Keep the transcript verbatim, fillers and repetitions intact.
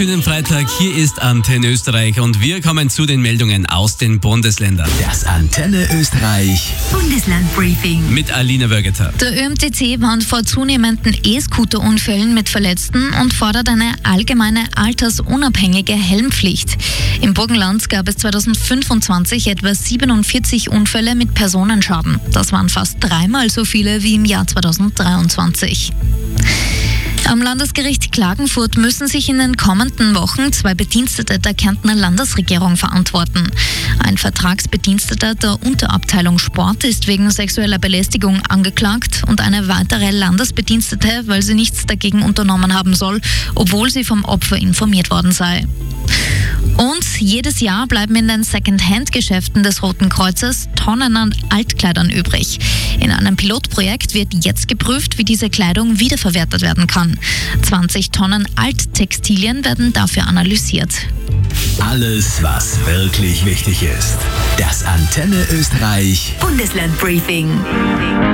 wunderschönen Freitag. Hier ist Antenne Österreich und wir kommen zu den Meldungen aus den Bundesländern. Das Antenne Österreich Bundeslandbriefing Mit Alina Wörgeter. Der Ö M T C warnt vor zunehmenden E-Scooter-Unfällen mit Verletzten und fordert eine allgemeine altersunabhängige Helmpflicht. Im Burgenland gab es zweitausendfünfundzwanzig etwa siebenundvierzig Unfälle mit Personenschaden. Das waren fast dreimal so viele wie im Jahr zweitausenddreiundzwanzig. Am Landesgericht Klagenfurt müssen sich in den kommenden Wochen zwei Bedienstete der Kärntner Landesregierung verantworten. Ein Vertragsbediensteter der Unterabteilung Sport ist wegen sexueller Belästigung angeklagt und eine weitere Landesbedienstete, weil sie nichts dagegen unternommen haben soll, obwohl sie vom Opfer informiert worden sei. Und jedes Jahr bleiben in den Second-Hand-Geschäften des Roten Kreuzes Tonnen an Altkleidern übrig. In einem Pilotprojekt wird jetzt geprüft, wie diese Kleidung wiederverwertet werden kann. zwanzig Tonnen Alttextilien werden dafür analysiert. Alles, was wirklich wichtig ist. Das Antenne Österreich Bundeslandbriefing